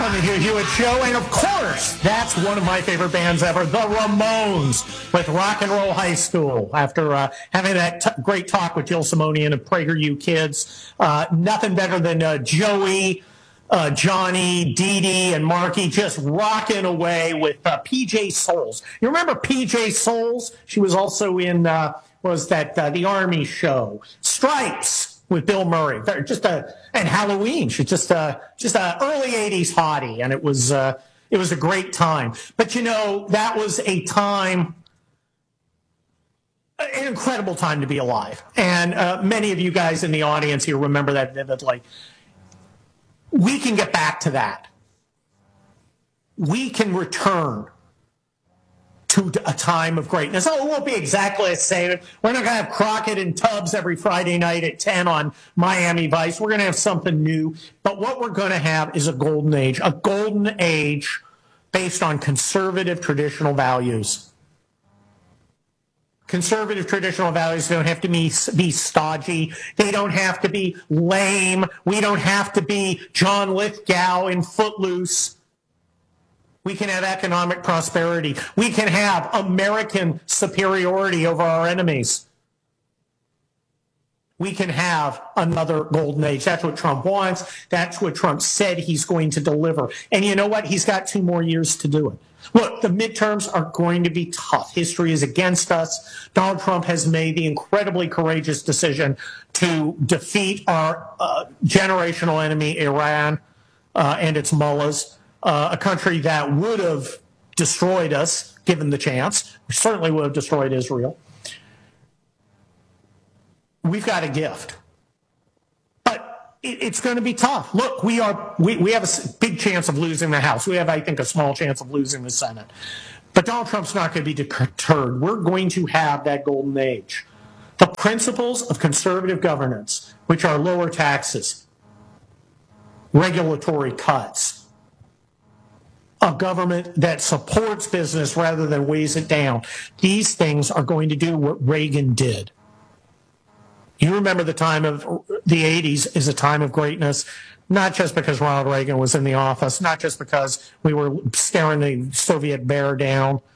on the Hugh Hewitt Show. And of course, that's one of my favorite bands ever, the Ramones, with Rock and Roll High School. After having that great talk with Jill Simonian of PragerU Kids, nothing better than Joey, Johnny, Dee Dee, and Marky just rocking away with PJ Souls. You remember PJ Souls? She was also in, the Army show, Stripes, with Bill Murray. And Halloween. She's just a early 80s hottie, and it was a great time. But, you know, that was a time, an incredible time to be alive. And many of you guys in the audience here remember that vividly. We can get back to that. We can return to a time of greatness. Oh, it won't be exactly the same. We're not going to have Crockett and Tubbs every Friday night at 10 on Miami Vice. We're going to have something new. But what we're going to have is a golden age based on conservative traditional values. Conservative traditional values don't have to be stodgy. They don't have to be lame. We don't have to be John Lithgow in Footloose. We can have economic prosperity. We can have American superiority over our enemies. We can have another golden age. That's what Trump wants. That's what Trump said he's going to deliver. And you know what? He's got 2 more years to do it. Look, the midterms are going to be tough. History is against us. Donald Trump has made the incredibly courageous decision to defeat our generational enemy, Iran, and its mullahs. A country that would have destroyed us, given the chance. We certainly would have destroyed Israel. We've got a gift. But it's going to be tough. Look, we have a big chance of losing the House. We have, I think, a small chance of losing the Senate. But Donald Trump's not going to be deterred. We're going to have that golden age. The principles of conservative governance, which are lower taxes, regulatory cuts, a government that supports business rather than weighs it down. These things are going to do what Reagan did. You remember the time of the 80s is a time of greatness, not just because Ronald Reagan was in the office, not just because we were staring the Soviet bear down,